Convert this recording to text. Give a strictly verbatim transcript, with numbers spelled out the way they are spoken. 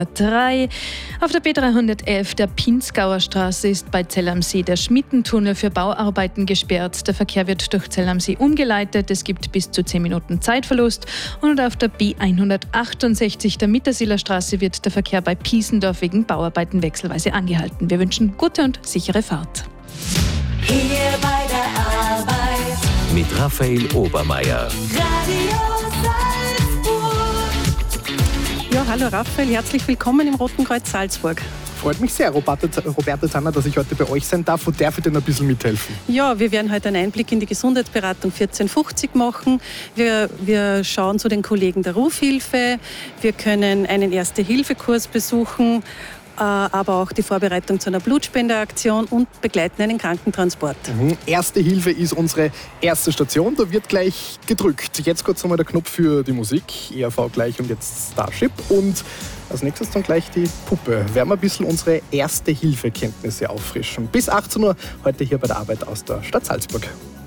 drei. Auf der B dreihundertelf der Pinzgauer Straße ist bei Zell am See der Schmittentunnel für Bauarbeiten gesperrt. Der Verkehr wird durch Zell am See umgeleitet. Es gibt bis zu zehn Minuten Zeitverlust. Und auf der B hundertachtundsechzig der Mittersiler Straße wird der Verkehr bei Piesendorf wegen Bauarbeiten wechselweise angehalten. Wir wünschen gute und sichere Fahrt. Hier bei der Arbeit mit Raphael Obermeier. Radio Salzburg. Ja, hallo Raphael, herzlich willkommen im Roten Kreuz Salzburg. Freut mich sehr, Roberta, Roberta Zanner, dass ich heute bei euch sein darf. Wo darf ich denn ein bisschen mithelfen? Ja, wir werden heute einen Einblick in die Gesundheitsberatung vierzehn fünfzig machen. Wir, wir schauen zu den Kollegen der Rufhilfe. Wir können einen Erste-Hilfe-Kurs besuchen, äh, aber auch die Vorbereitung zu einer Blutspendeaktion und begleiten einen Krankentransport. Mhm. Erste Hilfe ist unsere erste Station. Da wird gleich gedrückt. Jetzt kurz einmal der Knopf für die Musik. E R V gleich und jetzt Starship. Und als nächstes dann gleich die Puppe. Werden wir ein bisschen unsere Erste-Hilfe-Kenntnisse auffrischen. Bis achtzehn Uhr heute hier bei der Arbeit aus der Stadt Salzburg.